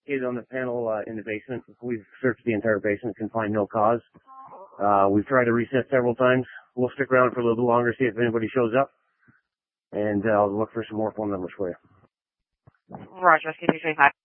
kid on the panel in the basement. We've searched the entire basement, can find no cause. We've tried to reset several times. We'll stick around for a little bit longer, see if anybody shows up, and I'll look for some more phone numbers for you. Roger, SK-225.